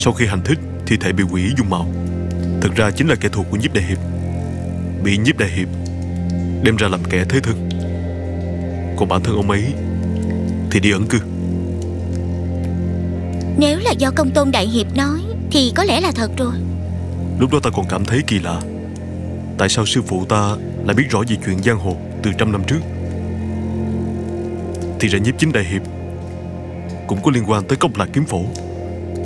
Sau khi hành thích, thi thể bị quỷ dung mạo thực ra chính là kẻ thù của Nhiếp đại hiệp, bị Nhiếp đại hiệp đem ra làm kẻ thế thân. Còn bản thân ông ấy thì đi ẩn cư. Nếu là do Công Tôn đại hiệp nói thì có lẽ là thật rồi. Lúc đó ta còn cảm thấy kỳ lạ, tại sao sư phụ ta lại biết rõ về chuyện giang hồ từ 100 năm trước. Thì ra Nhiếp chính đại hiệp cũng có liên quan tới Cốc Lạc kiếm phổ.